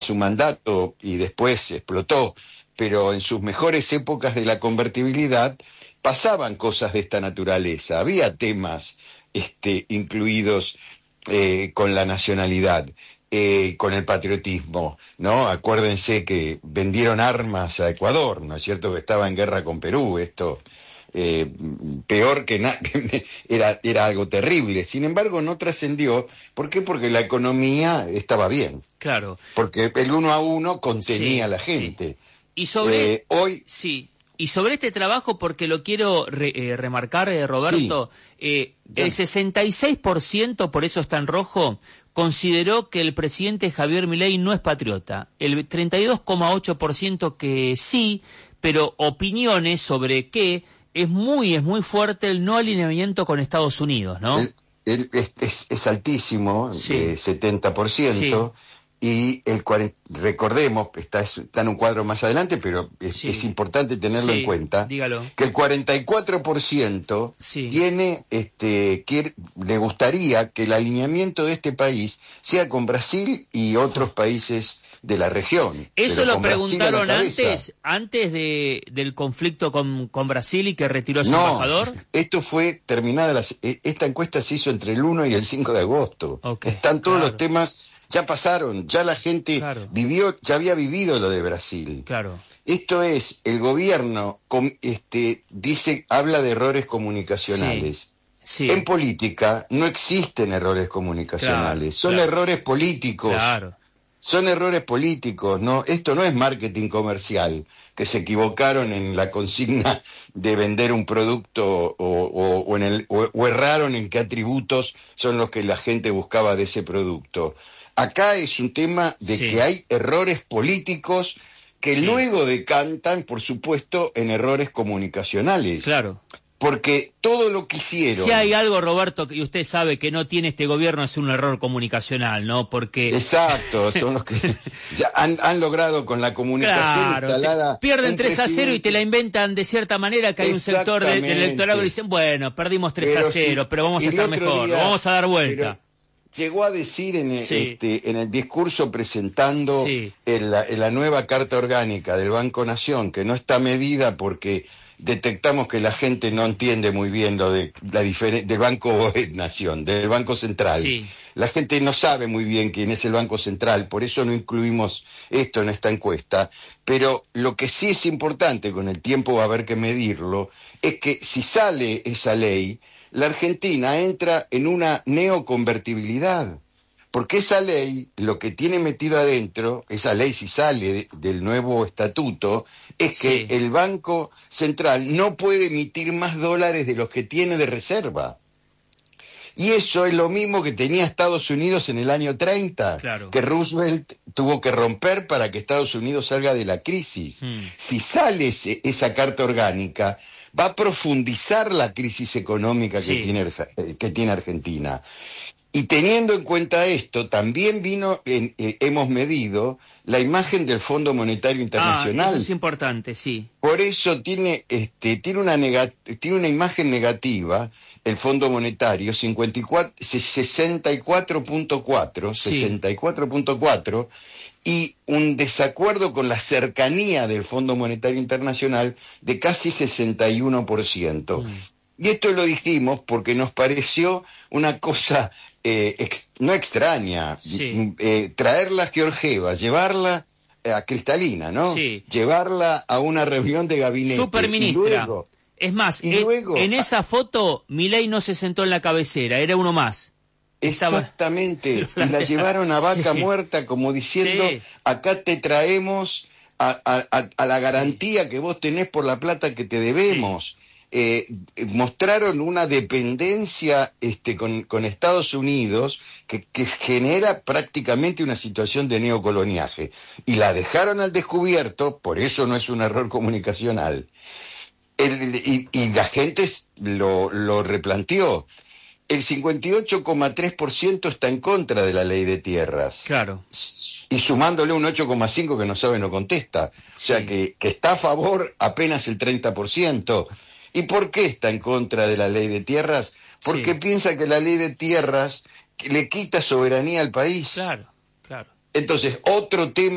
su mandato y después explotó, pero en sus mejores épocas de la convertibilidad pasaban cosas de esta naturaleza, había temas incluidos con la nacionalidad, con el patriotismo, ¿no? Acuérdense que vendieron armas a Ecuador, ¿no es cierto? Que estaba en guerra con Perú, esto peor que nada, era algo terrible. Sin embargo, no trascendió. ¿Por qué? Porque la economía estaba bien. Claro. Porque el 1 a 1 contenía Sí, a la sí. gente. Y sobre Hoy... sí. Y sobre este trabajo, porque lo quiero remarcar, Roberto, el 66%, por eso está en rojo, consideró que el presidente Javier Milei no es patriota. El 32,8% que sí, pero opiniones sobre que es muy fuerte el no alineamiento con Estados Unidos, ¿no? Es altísimo, Sí. 70%. Sí. Y recordemos, está en un cuadro más adelante, pero es importante tenerlo en cuenta, dígalo. Que el 44% tiene, le gustaría que el alineamiento de este país sea con Brasil y otros países de la región. Eso lo preguntaron antes del conflicto con Brasil y que retiró a su embajador. Esto fue terminada, esta encuesta se hizo entre el 1 y el 5 de agosto. Están todos los temas... Ya pasaron, ya la gente vivió, ya había vivido lo de Brasil. Claro. Esto es, el gobierno habla de errores comunicacionales. Sí. En política no existen errores comunicacionales, son errores políticos. Claro. Son errores políticos, no, esto no es marketing comercial, que se equivocaron en la consigna de vender un producto o erraron en qué atributos son los que la gente buscaba de ese producto. Acá es un tema de que hay errores políticos que luego decantan, por supuesto, en errores comunicacionales. Claro. Porque todo lo que hicieron... Si hay algo, Roberto, que usted sabe que no tiene este gobierno, es un error comunicacional, ¿no? Porque... Exacto, son los que ya han logrado con la comunicación instalada... Pierden 3-0 y te la inventan de cierta manera, que hay un sector del electorado que dicen, bueno, perdimos 3-0, pero vamos a estar mejor, vamos a dar vuelta. Llegó a decir en el discurso presentando la nueva Carta Orgánica del Banco Nación, que no está medida porque detectamos que la gente no entiende muy bien lo de la diferencia del Banco Nación, del Banco Central. La gente no sabe muy bien quién es el Banco Central, por eso no incluimos esto en esta encuesta, pero lo que sí es importante, con el tiempo va a haber que medirlo, es que si sale esa ley, la Argentina entra en una neoconvertibilidad, porque esa ley, lo que tiene metido adentro, esa ley si sale del nuevo estatuto, es que el Banco Central no puede emitir más dólares de los que tiene de reserva. Y eso es lo mismo que tenía Estados Unidos en el año 30, que Roosevelt tuvo que romper para que Estados Unidos salga de la crisis. Si sale esa Carta Orgánica, va a profundizar la crisis económica que tiene Argentina. Y teniendo en cuenta esto, también hemos medido la imagen del Fondo Monetario Internacional. Eso es importante, sí. Por eso tiene una imagen negativa el Fondo Monetario, 64.4, y un desacuerdo con la cercanía del Fondo Monetario Internacional de casi 61%. Y esto lo dijimos porque nos pareció una cosa no extraña, traerla a Georgieva, llevarla a Cristalina, ¿no? Llevarla a una reunión de gabinete. Superministra. Es más, en esa foto Milei no se sentó en la cabecera, era uno más. Exactamente, y la llevaron a vaca muerta como diciendo, acá te traemos a la garantía que vos tenés por la plata que te debemos. Mostraron una dependencia con Estados Unidos que genera prácticamente una situación de neocoloniaje. Y la dejaron al descubierto, por eso no es un error comunicacional. Y la gente lo replanteó. El 58,3% está en contra de la ley de tierras. Claro. Y sumándole un 8,5% que no sabe, no contesta. O sea que está a favor apenas el 30%. ¿Y por qué está en contra de la ley de tierras? Porque piensa que la ley de tierras le quita soberanía al país. Claro, claro. Entonces, otro tema